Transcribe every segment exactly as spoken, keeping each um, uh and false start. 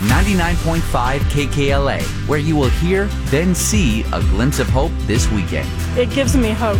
ninety-nine point five K K L A, where you will hear, then see a glimpse of hope this weekend. It gives me hope.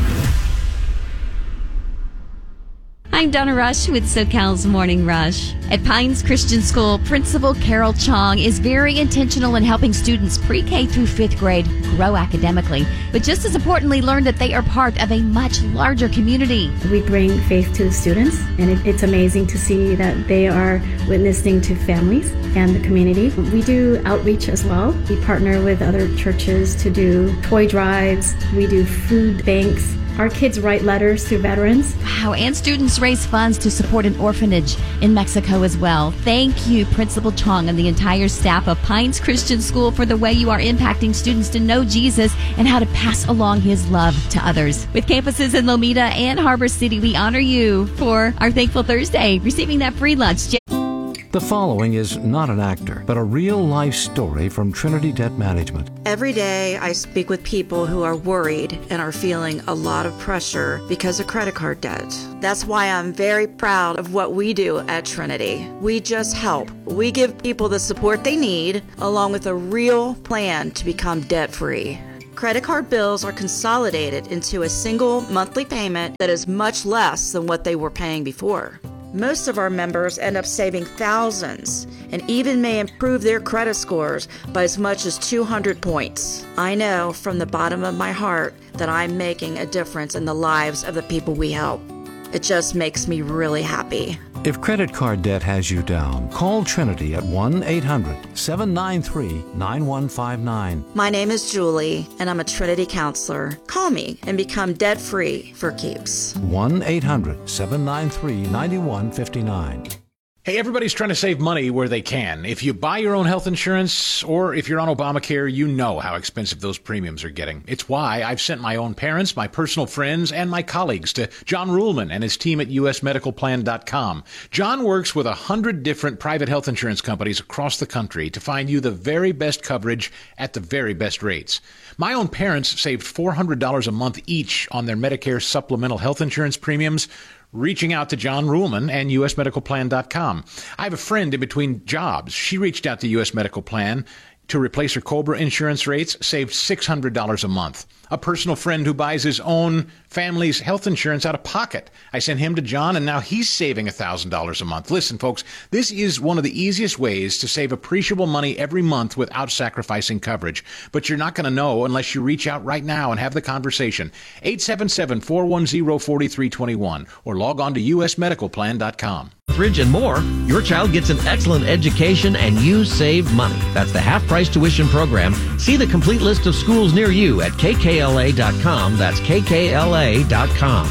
I'm Donna Rush with SoCal's Morning Rush. At Pines Christian School, Principal Carol Chong is very intentional in helping students pre-K through fifth grade grow academically, but just as importantly, learn that they are part of a much larger community. We bring faith to the students, and it, it's amazing to see that they are witnessing to families and the community. We do outreach as well. We partner with other churches to do toy drives. We do food banks. Our kids write letters to veterans. Wow, and students raise funds to support an orphanage in Mexico as well. Thank you, Principal Chong and the entire staff of Pines Christian School, for the way you are impacting students to know Jesus and how to pass along his love to others. With campuses in Lomita and Harbor City, we honor you for our Thankful Thursday, receiving that free lunch. The following is not an actor, but a real-life story from Trinity Debt Management. Every day I speak with people who are worried and are feeling a lot of pressure because of credit card debt. That's why I'm very proud of what we do at Trinity. We just help. We give people the support they need, along with a real plan to become debt-free. Credit card bills are consolidated into a single monthly payment that is much less than what they were paying before. Most of our members end up saving thousands and even may improve their credit scores by as much as two hundred points. I know from the bottom of my heart that I'm making a difference in the lives of the people we help. It just makes me really happy. If credit card debt has you down, call Trinity at one eight hundred seven nine three nine one five nine. My name is Julie, and I'm a Trinity counselor. Call me and become debt-free for keeps. one eight hundred seven nine three nine one five nine. Hey, everybody's trying to save money where they can. If you buy your own health insurance or if you're on Obamacare, you know how expensive those premiums are getting. It's why I've sent my own parents, my personal friends, and my colleagues to John Ruhlman and his team at U S medical plan dot com. John works with a hundred different private health insurance companies across the country to find you the very best coverage at the very best rates. My own parents saved four hundred dollars a month each on their Medicare supplemental health insurance premiums, reaching out to John Ruhlman and U S medical plan dot com. I have a friend in between jobs. She reached out to U S Medical Plan to replace her COBRA insurance rates, saved six hundred dollars a month. A personal friend who buys his own family's health insurance out of pocket. I sent him to John, and now he's saving one thousand dollars a month. Listen, folks, this is one of the easiest ways to save appreciable money every month without sacrificing coverage. But you're not going to know unless you reach out right now and have the conversation. eight seven seven, four one zero, four three two one or log on to U S medical plan dot com. Bridge and more, your child gets an excellent education and you save money. That's the half-price tuition program. See the complete list of schools near you at K K L A dot com. That's K K L A dot com.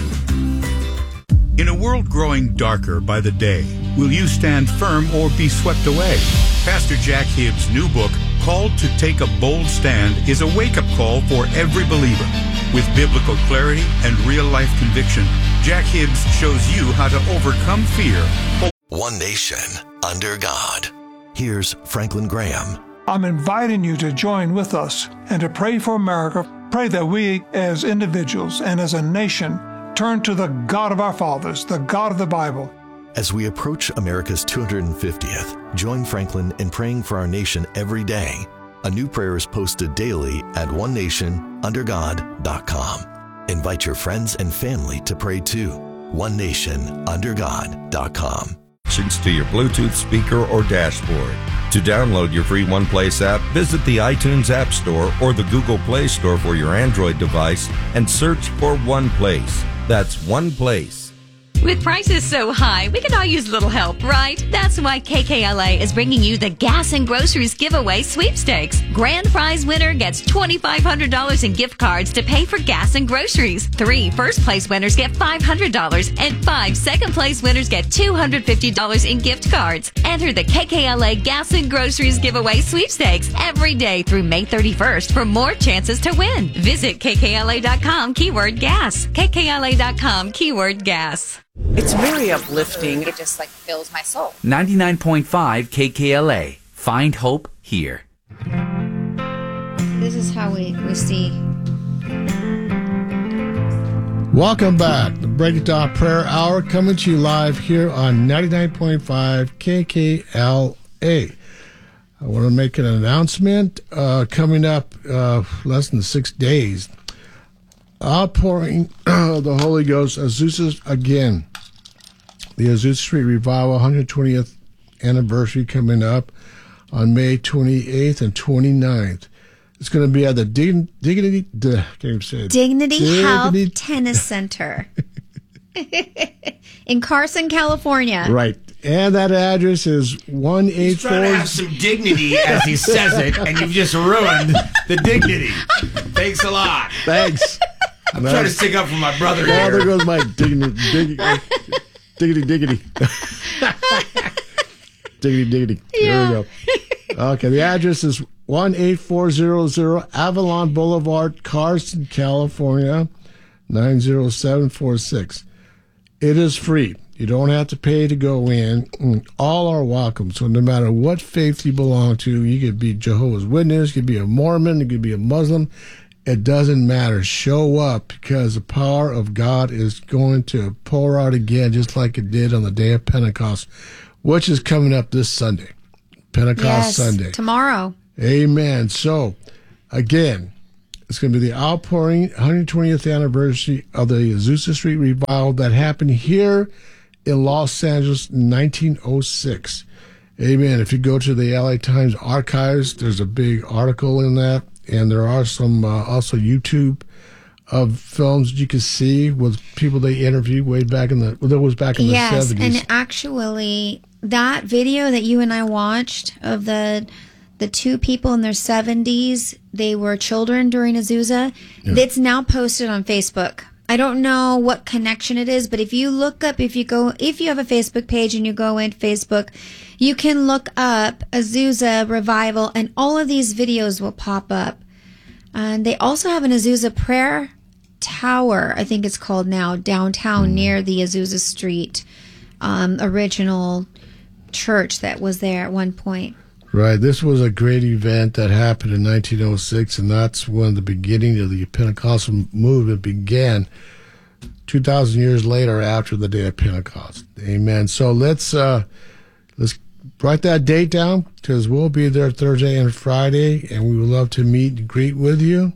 In a world growing darker by the day, will you stand firm or be swept away? Pastor Jack Hibbs' new book, Called to Take a Bold Stand, is a wake-up call for every believer. With biblical clarity and real-life conviction, Jack Hibbs shows you how to overcome fear. One nation under God. Here's Franklin Graham. I'm inviting you to join with us and to pray for America. Pray that we as individuals and as a nation turn to the God of our fathers, the God of the Bible. As we approach America's two hundred fiftieth, join Franklin in praying for our nation every day. A new prayer is posted daily at one nation under god dot com. Invite your friends and family to pray too. one nation under god dot com. To your Bluetooth speaker or dashboard. To download your free OnePlace app, visit the iTunes App Store or the Google Play Store for your Android device and search for OnePlace. That's OnePlace. With prices so high, we can all use a little help, right? That's why K K L A is bringing you the Gas and Groceries Giveaway Sweepstakes. Grand prize winner gets two thousand five hundred dollars in gift cards to pay for gas and groceries. Three first place winners get five hundred dollars, and five second place winners get two hundred fifty dollars in gift cards. Enter the K K L A Gas and Groceries Giveaway Sweepstakes every day through May thirty-first for more chances to win. Visit K K L A dot com, keyword gas. K K L A dot com, keyword gas. It's very uplifting. It just like fills my soul. ninety-nine point five K K L A. Find hope here. This is how we, we see. Welcome back. The Break It Down Prayer Hour coming to you live here on ninety-nine point five K K L A. I want to make an announcement uh, coming up uh, less than six days. Outpouring of the Holy Ghost, Azusa again. The Azusa Street Revival one hundred twentieth anniversary coming up on May twenty-eighth and twenty-ninth. It's going to be at the Dig- Dignity, the, can't even say it. Dignity, Dignity Health Tennis Center in Carson, California. Right. And that address is one eight four. He's trying to have some dignity as he says it, and you've just ruined the dignity. Thanks a lot. Thanks. I'm trying to stick up for my brother Now here. there goes my dignity, dignity, diggity, diggity. diggity, diggity. Yeah. There we go. Okay, the address is one eight four zero zero Avalon Boulevard, Carson, California, nine zero seven four six. It is free. You don't have to pay to go in. All are welcome. So no matter what faith you belong to, you could be Jehovah's Witness, you could be a Mormon, you could be a Muslim. It doesn't matter. Show up because the power of God is going to pour out again, just like it did on the day of Pentecost, which is coming up this Sunday, Pentecost Yes, Sunday. tomorrow. Amen. So, again, it's going to be the outpouring one hundred twentieth anniversary of the Azusa Street Revival that happened here in Los Angeles in nineteen oh six. Amen. If you go to the L A Times archives, there's a big article in that, and there are some uh, also YouTube of films you can see with people they interviewed way back in the, well, that was back in yes, the seventies. and actually, that video that you and I watched of the the two people in their seventies, they were children during Azusa, Yeah. it's now posted on Facebook. I don't know what connection it is, but if you look up, if you go, if you have a Facebook page and you go into Facebook, you can look up Azusa Revival and all of these videos will pop up. And they also have an Azusa Prayer Tower, I think it's called now, downtown near the Azusa Street um, original church that was there at one point. Right. This was a great event that happened in nineteen oh six, and that's when the beginning of the Pentecostal movement began two thousand years later after the day of Pentecost. Amen. So let's uh, let's write that date down because we'll be there Thursday and Friday, and we would love to meet and greet with you.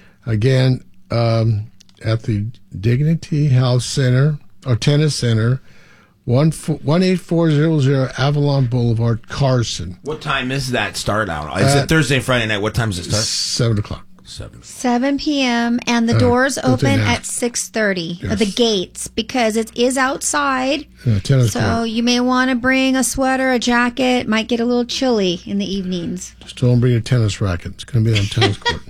Again, um, at the Dignity Health Center or Tennis Center, one eight four zero zero Avalon Boulevard, Carson. What time is that start out? Is Uh, it Thursday, Friday night? What time does it start? Seven o'clock. Seven. seven p.m. and the Uh, doors Thursday open night. at six thirty. Yes. The gates, because it is outside. Yeah, tennis So court. you may want to bring a sweater, a jacket. Might get a little chilly in the evenings. Just don't bring a tennis racket. It's going to be on tennis court.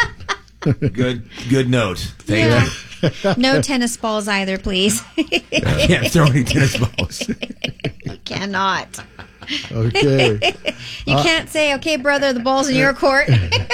Good, good note. Thank Yeah. you. No tennis balls either, please. I can't throw any tennis balls. You cannot. Okay. You Uh, can't say, okay, brother, the ball's in your court.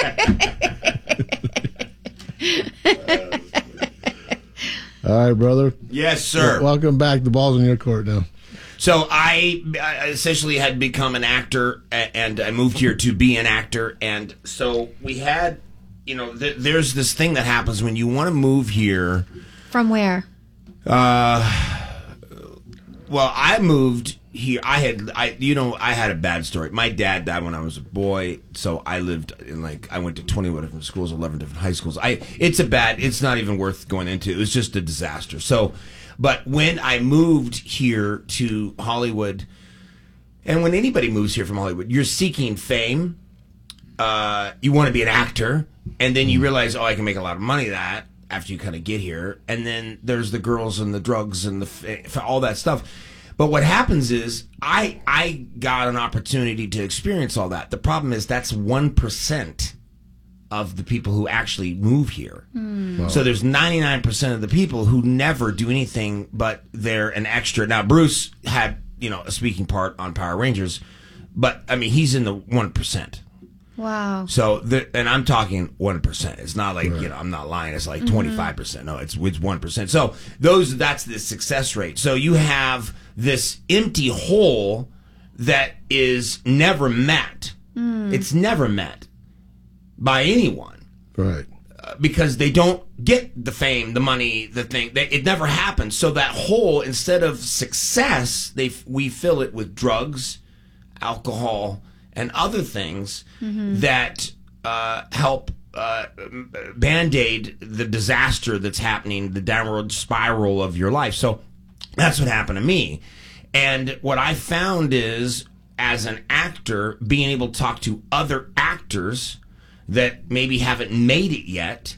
All right, brother. Yes, sir. Well, welcome back. The ball's in your court now. So I, I essentially had become an actor, a- and I moved here to be an actor. And so we had, you know, th- there's this thing that happens when you want to move here. From where? Uh, well, I moved here. I had, I, you know, I had a bad story. My dad died when I was a boy, so I lived in like I went to twenty-one different schools, eleven different high schools. I, it's a bad. It's not even worth going into. It was just a disaster. So, but when I moved here to Hollywood, and when anybody moves here from Hollywood, you're seeking fame. Uh, you want to be an actor, and then you realize, oh, I can make a lot of money that after you kind of get here, and then there's the girls and the drugs and the f- all that stuff. But what happens is I I got an opportunity to experience all that. The problem is that's one percent of the people who actually move here. Hmm. Wow. So there's ninety-nine percent of the people who never do anything but they're an extra. Now Bruce had, you know, a speaking part on Power Rangers, but I mean he's in the one percent. Wow. So, the, and I'm talking one percent. It's not like, you know, I'm not lying. It's like twenty-five percent. No, it's, it's one percent. So, those, that's the success rate. So, you have this empty hole that is never met. Mm. It's never met by anyone. Right. Uh, because they don't get the fame, the money, the thing. They, it never happens. So, that hole, instead of success, they we fill it with drugs, alcohol, and other things Mhm. that uh, help uh, band-aid the disaster that's happening, the downward spiral of your life. So that's what happened to me. And what I found is, as an actor, being able to talk to other actors that maybe haven't made it yet,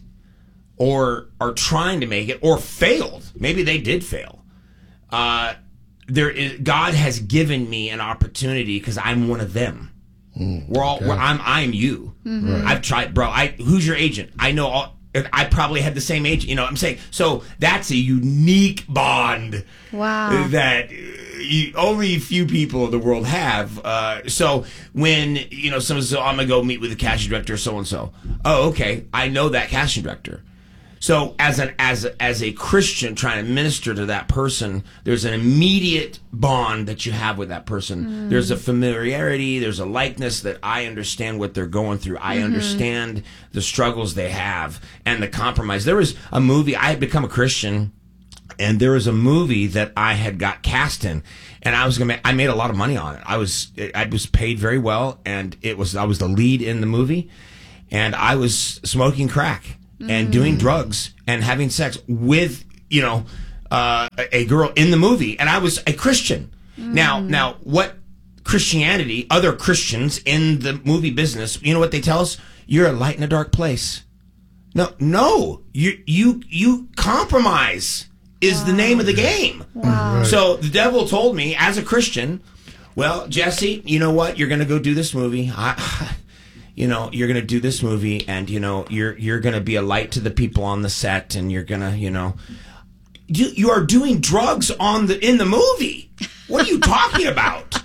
or are trying to make it, or failed. Maybe they did fail. Uh, there is God has given me an opportunity because I'm one of them. Mm, we're all. okay. We're, I'm. I'm you. Mhm. Right. I've tried, bro. I. Who's your agent? I know. All, I probably had the same agent. You know what I'm saying? So that's a unique bond. Wow. That you, only a few people in the world have. Uh, so when, you know, someone says, oh, I'm going to go meet with the casting director, so-and-so. Oh, okay. I know that casting director. So as an as a, as a Christian trying to minister to that person, there's an immediate bond that you have with that person. Mm. There's a familiarity, there's a likeness that I understand what they're going through. I Mhm. understand the struggles they have and the compromise. There was a movie, I had become a Christian, and there was a movie that I had got cast in, and I was gonna. I made a lot of money on it. I was I was paid very well, and it was I was the lead in the movie, and I was smoking crack and Mm. doing drugs and having sex with, you know, uh, a a girl in the movie, and I was a Christian. Now, now, what Christianity, other Christians in the movie business, you know what they tell us? You're a light in a dark place. No, no, you you you compromise is the name of the game. Wow. Right. So the devil told me as a Christian, well, Jesse, you know what? You're going to go do this movie. I, you know, you're going to do this movie, and you know, you're you're going to be a light to the people on the set, and you're going to, you know, you you are doing drugs on the in the movie. What are you talking about?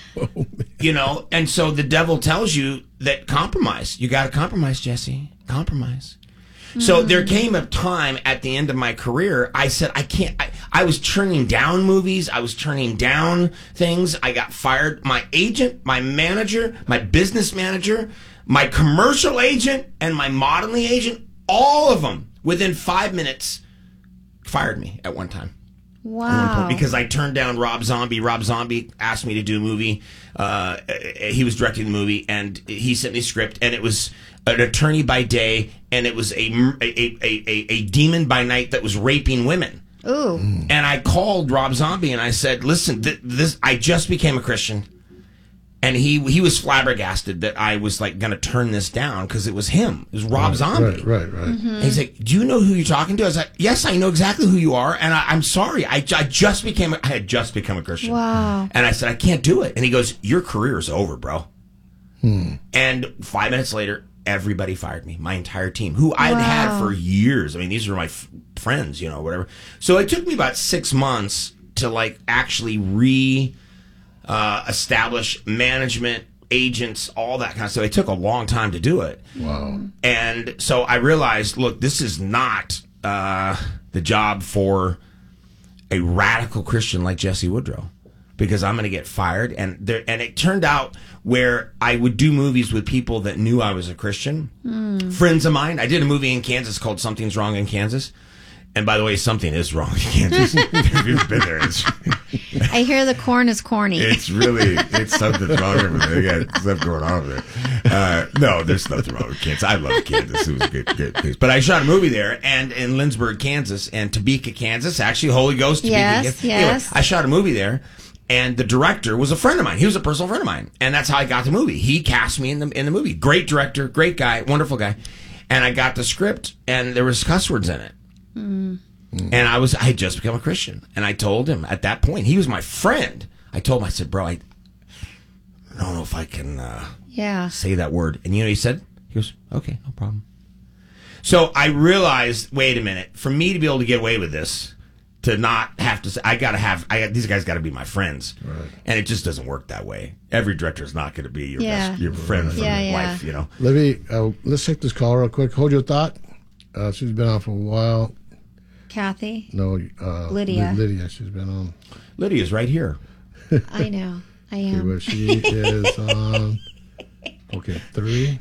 You know, and so the devil tells you that compromise. You got to compromise, Jesse. Compromise. So there came a time at the end of my career, I said, I can't, I, I was turning down movies. I was turning down things. I got fired. My agent, my manager, my business manager, my commercial agent, and my modeling agent, all of them within five minutes fired me at one time. Wow. Because I turned down Rob Zombie. Rob Zombie asked me to do a movie. Uh, he was directing the movie, and he sent me a script, and it was an attorney by day, and it was a, a, a, a, a demon by night that was raping women. Ooh. And I called Rob Zombie, and I said, listen, th- this I just became a Christian. And he he was flabbergasted that I was like going to turn this down because it was him. It was Rob Right, Zombie. right, right, right. And he's like, do you know who you're talking to? I was like, yes, I know exactly who you are. And I, I'm sorry. I, I just became, a, I had just become a Christian. Wow. And I said, I can't do it. And he goes, your career is over, bro. Hmm. And five minutes later, everybody fired me, my entire team, who I'd Wow. had for years. I mean, these are my f- friends, you know, whatever. So it took me about six months to like actually re uh, establish management, agents, all that kind of stuff. It took a long time to do it. Wow. And so I realized, look, this is not uh, the job for a radical Christian like Jesse Woodrow, because I'm going to get fired. And there, and it turned out where I would do movies with people that knew I was a Christian, Mm. friends of mine. I did a movie in Kansas called Something's Wrong in Kansas. And by the way, something is wrong in Kansas. If you've been there, it's, I hear the corn is corny. it's really, it's something's wrong over there. They got stuff going on over there. Uh, no, there's nothing wrong with Kansas. I love Kansas. It was a good, good place. But I shot a movie there, and in Lindsborg, Kansas, and Topeka, Kansas. Actually, Holy Ghost, Topeka, Yes, Kansas. yes. Anyway, I shot a movie there, and the director was a friend of mine. He was a personal friend of mine, and that's how I got the movie. He cast me in the in the movie. Great director, great guy, wonderful guy. And I got the script, and there was cuss words in it. Mm. And I was, I had just become a Christian. And I told him at that point, he was my friend. I told him, I said, bro, I, I don't know if I can uh, Yeah. say that word. And you know what he said? He goes, okay, no problem. So I realized, wait a minute, for me to be able to get away with this, to not have to say, I got to have, I got, these guys got to be my friends. Right. And it just doesn't work that way. Every director is not going to be your Yeah. best, your friend from Yeah, yeah. life, you know? Libby, uh, let's take this call real quick. Hold your thought. Uh, she's been on for a while. Kathy. No, uh, Lydia. Ly- Lydia, she's been on. Lydia's right here. I know. I Okay, am. but she is on. Okay, three.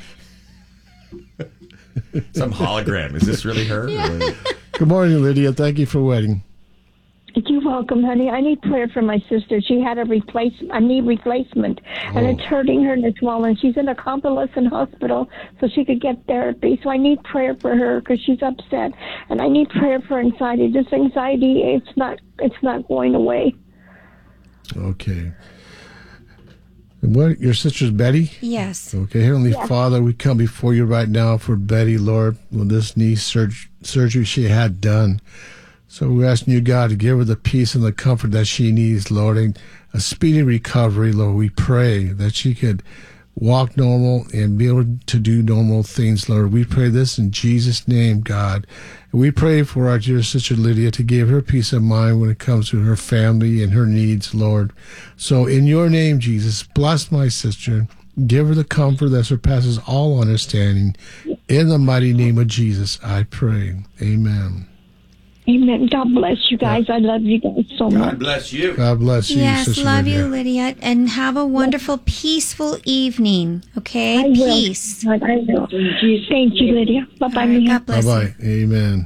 Some hologram. Is this really her? Yeah. Or- Good morning, Lydia. Thank you for waiting. You're welcome, honey. I need prayer for my sister. She had a replace, a knee replacement, oh. and it's hurting her and it's swollen. She's in a convalescent hospital so she could get therapy. So I need prayer for her because she's upset, and I need prayer for anxiety. This anxiety, it's not, it's not going away. Okay. And what, your sister's Betty? Yes. Okay, Heavenly Yes. Father, we come before you right now for Betty, Lord, with this knee surg- surgery she had done. So we're asking you, God, to give her the peace and the comfort that she needs, Lord, and a speedy recovery, Lord. We pray that she could walk normal and be able to do normal things, Lord. We pray this in Jesus' name, God. And we pray for our dear sister Lydia to give her peace of mind when it comes to her family and her needs, Lord. So in your name, Jesus, bless my sister. Give her the comfort that surpasses all understanding. In the mighty name of Jesus, I pray. Amen. Amen. God bless you guys. I love you guys so much. God bless you. God bless you, Yes, Sister love Lydia. you, Lydia, and have a wonderful, peaceful evening. Okay, I will. peace. I will. Thank you, Lydia. Bye bye. Right, God bless Bye-bye. Amen.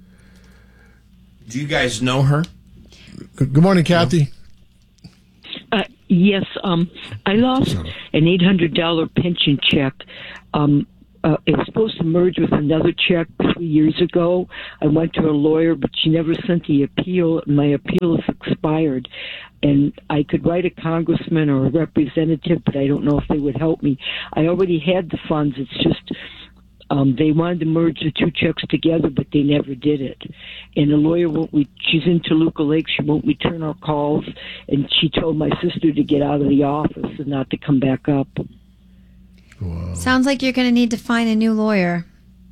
Do you guys know her? Good, good morning, Kathy. Uh, yes, um, I lost an eight hundred dollars pension check. Um, uh, it was supposed to merge with another check three years ago. I went to a lawyer, but she never sent the appeal. My appeal is expired. And I could write a congressman or a representative, but I don't know if they would help me. I already had the funds. It's just um, they wanted to merge the two checks together, but they never did it. And the lawyer won't. Re- she's in Toluca Lake. She won't return our calls. And she told my sister to get out of the office and not to come back up. Sounds like you're going to need to find a new lawyer.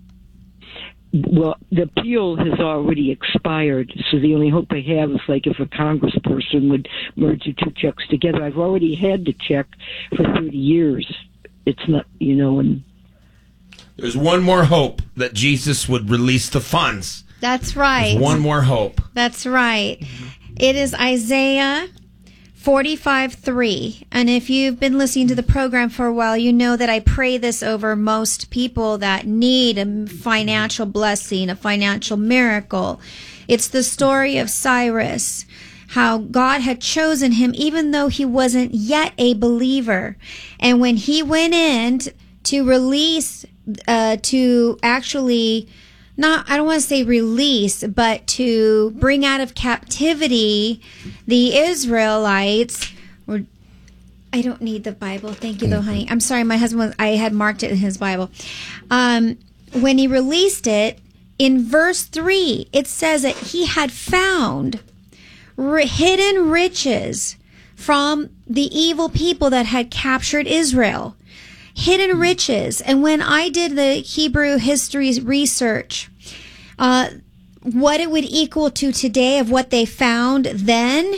Well, the appeal has already expired, so the only hope I have is like if a congressperson would merge the two checks together. I've already had the check for thirty years. It's not, you know, and There's one more hope that Jesus would release the funds. That's right. There's one more hope. That's right. It is Isaiah forty-five three. And if you've been listening to the program for a while, you know that I pray this over most people that need a financial blessing, a financial miracle. It's the story of Cyrus, how God had chosen him even though he wasn't yet a believer. And when he went in to release, uh, to actually... Not, I don't want to say release, but to bring out of captivity the Israelites. Or, I don't need the Bible. Thank you, though, honey. I'm sorry, my husband was, I had marked it in his Bible. Um, when he released it, in verse three, it says that he had found r- hidden riches from the evil people that had captured Israel. Hidden riches. And when I did the Hebrew history research, uh, what it would equal to today of what they found then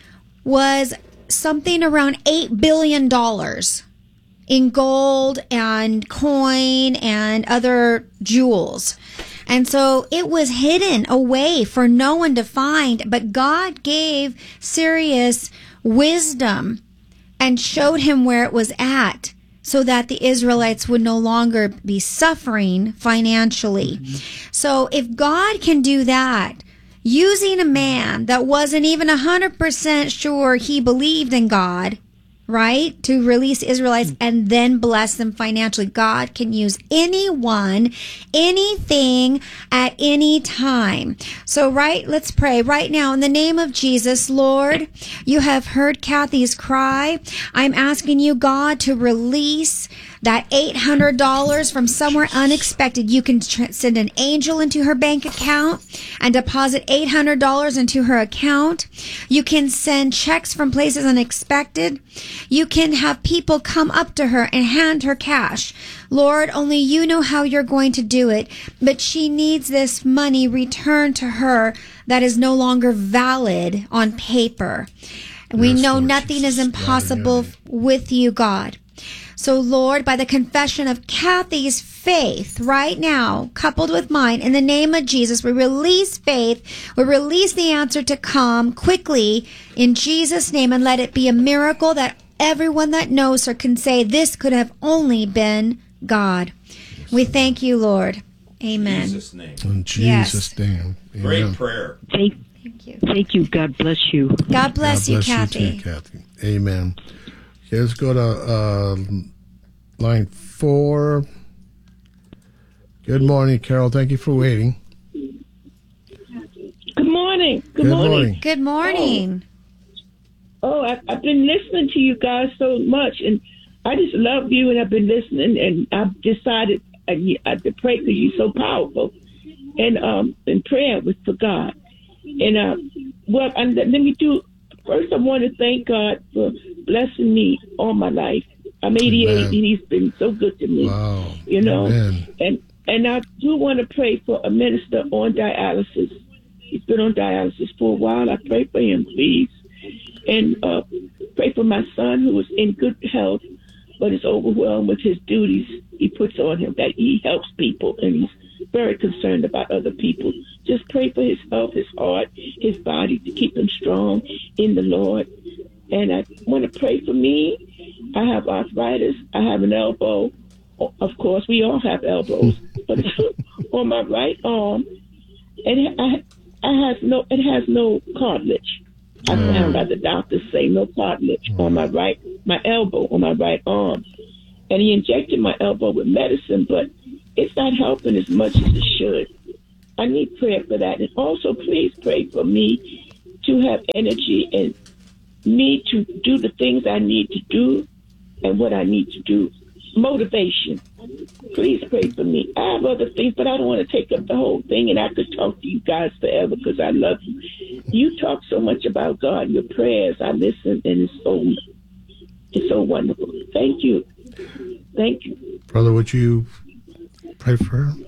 was something around eight billion dollars in gold and coin and other jewels. And so it was hidden away for no one to find, but God gave Cyrus wisdom and showed him where it was at, so that the Israelites would no longer be suffering financially. Mm-hmm. So if God can do that, using a man that wasn't even one hundred percent sure he believed in God, right, to release Israelites and then bless them financially, God can use anyone, anything, at any time. So, right, let's pray right now in the name of Jesus. Lord, you have heard Kathy's cry. I'm asking you, God, to release that eight hundred dollars from somewhere unexpected. You can tr- send an angel into her bank account and deposit eight hundred dollars into her account. You can send checks from places unexpected. You can have people come up to her and hand her cash. Lord, only you know how you're going to do it, but she needs this money returned to her that is no longer valid on paper. We yes, know Lord nothing Jesus. is impossible God, with you, God. So, Lord, by the confession of Kathy's faith right now, coupled with mine, in the name of Jesus, we release faith. We release the answer to come quickly in Jesus' name, and let it be a miracle that everyone that knows her can say, this could have only been God. We thank you, Lord. Amen. In Jesus' name. In Jesus' yes. name. Amen. Great prayer. Thank, Thank you. Thank you. God bless you. God bless God you, bless Kathy. You too, Kathy. Amen. Okay, let's go to uh, line four. Good morning, Carol. Thank you for waiting. Good morning. Good, Good morning. morning. Good morning. Oh, I, I've been listening to you guys so much, and I just love you, and I've been listening, and I've decided I, I to pray because you're so powerful, and um, and praying with for God, and uh, well, and let me do. First, I want to thank God for blessing me all my life. I'm eighty-eight, Amen. and He's been so good to me. Wow. You know, Amen. and and I do want to pray for a minister on dialysis. He's been on dialysis for a while. I pray for him, please. And uh, pray for my son, who is in good health, but is overwhelmed with his duties he puts on him, that he helps people, and he's very concerned about other people. Just pray for his health, his heart, his body, to keep him strong in the Lord. And I want to pray for me. I have arthritis. I have an elbow. Of course, we all have elbows, but it's on my right arm. And I, I have no, it has no cartilage. I found out the doctors say no cartilage on my right, my elbow, on my right arm. And he injected my elbow with medicine, but it's not helping as much as it should. I need prayer for that. And also, please pray for me to have energy and me to do the things I need to do and what I need to do. Motivation. Please pray for me. I have other things, but I don't want to take up the whole thing, and I could talk to you guys forever because I love you. You talk so much about God, your prayers. I listen, and it's so, it's so wonderful. Thank you. Thank you. Brother, would you pray for her?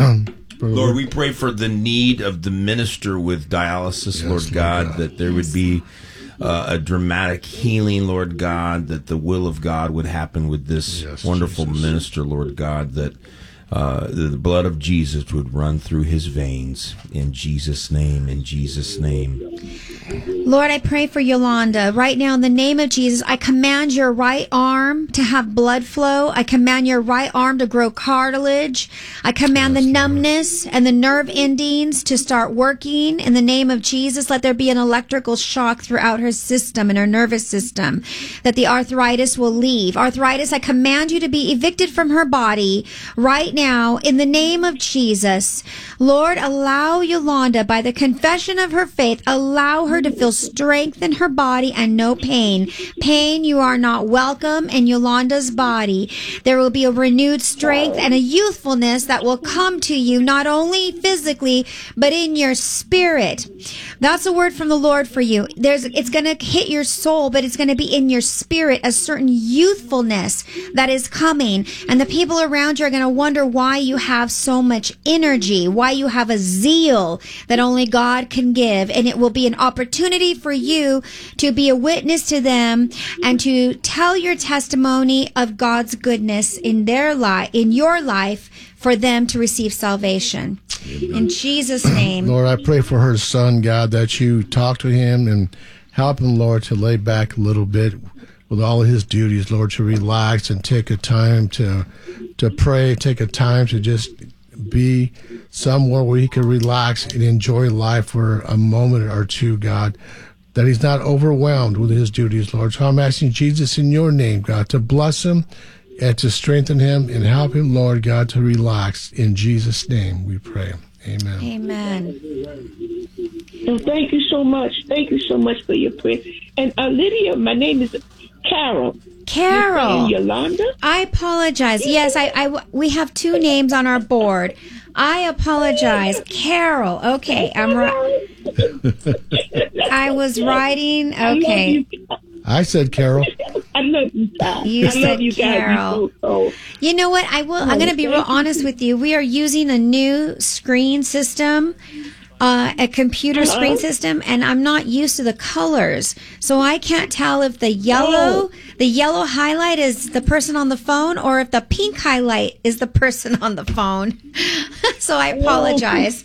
Lord, we pray for the need of the minister with dialysis, Yes, Lord Lord God, God. that there would be uh, a dramatic healing, Lord God, that the will of God would happen with this Yes, wonderful Jesus. minister, Lord God, that uh, the blood of Jesus would run through his veins. In Jesus' name, in Jesus' name. Lord, I pray for Yolanda. Right now, in the name of Jesus, I command your right arm to have blood flow. I command your right arm to grow cartilage. I command the numbness and the nerve endings to start working. In the name of Jesus, let there be an electrical shock throughout her system and her nervous system, that the arthritis will leave. Arthritis, I command you to be evicted from her body right now in the name of Jesus. Lord, allow Yolanda, by the confession of her faith, allow her to feel strength in her body and no pain. Pain, you are not welcome in Yolanda's body. There will be a renewed strength and a youthfulness that will come to you, not only physically, but in your spirit. That's a word from the Lord for you. There's, it's going to hit your soul, but it's going to be in your spirit, a certain youthfulness that is coming. And the people around you are going to wonder why you have so much energy, why you have a zeal that only God can give. And it will be an opportunity for you to be a witness to them and to tell your testimony of God's goodness in their life, in your life, for them to receive salvation. In Jesus' name. Lord, I pray for her son, God, that you talk to him and help him, Lord, to lay back a little bit with all of his duties, Lord, to relax and take a time to to pray, take a time to just be somewhere where he can relax and enjoy life for a moment or two, God, that he's not overwhelmed with his duties, Lord. So I'm asking Jesus in your name, God, to bless him and to strengthen him and help him, Lord God, to relax. In Jesus' name we pray. Amen. Amen. Well, thank you so much. Thank you so much for your prayer. And uh, Lydia, my name is Carol. Carol. Yolanda? I apologize. Yes, I, I, we have two names on our board. I apologize. Carol. Okay, I'm right. I was writing. Okay. I said Carol. I love you guys. You I said love you Carol. guys. So, so. You know what? I will. I'm going to be real honest with you. We are using a new screen system, uh, a computer Uh-huh. screen system, and I'm not used to the colors, so I can't tell if the yellow, Oh. the yellow highlight is the person on the phone, or if the pink highlight is the person on the phone. So I apologize.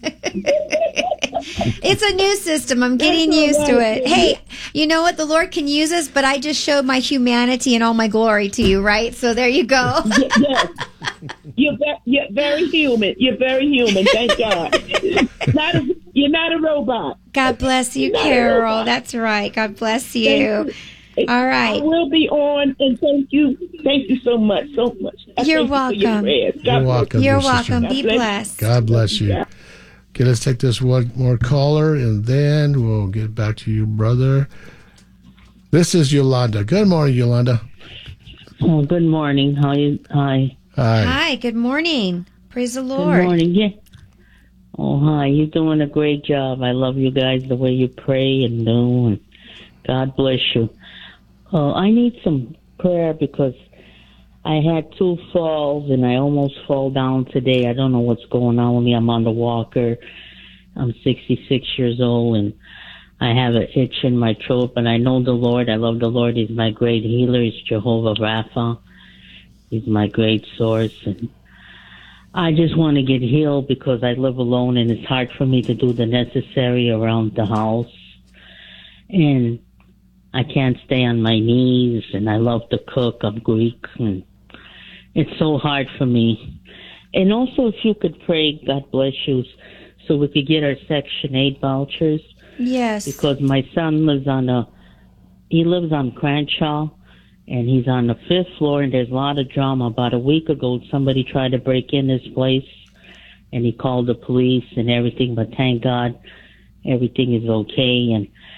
It's a new system. I'm getting used to it. Hey, you know what? The Lord can use us, but I just showed my humanity and all my glory to you, right? So there you go. Yes. You're, ve- you're very human. You're very human. Thank God. Not as, You're not a robot. God bless you, Not a Carol. robot. That's right. God bless Thank you. you. All right. I will be on, and thank you. Thank you so much, so much. I You're thank you for your welcome. prayers. God You're bless welcome. You're dear sister. welcome. Be God bless you. blessed. God bless you. Okay, let's take this one more caller, and then we'll get back to you, brother. This is Yolanda. Good morning, Yolanda. Oh, good morning. How you? Hi. Hi. Hi. Good morning. Praise the Lord. Good morning. Yeah. Oh, hi. You're doing a great job. I love you guys, the way you pray and do, and God bless you. Uh, I need some prayer because I had two falls, and I almost fall down today. I don't know what's going on with me. I'm on the walker. I'm sixty-six years old, and I have an itch in my throat, but I know the Lord. I love the Lord. He's my great healer. He's Jehovah Rapha. He's my great source, and I just want to get healed because I live alone, and it's hard for me to do the necessary around the house. And I can't stay on my knees, and I love to cook. I'm Greek, and it's so hard for me. And also, if you could pray, God bless you, so we could get our Section eight vouchers. Yes. Because my son lives on a, he lives on Crenshaw, and he's on the fifth floor, and there's a lot of drama. About a week ago, somebody tried to break in his place, and he called the police and everything, but thank God, everything is okay. And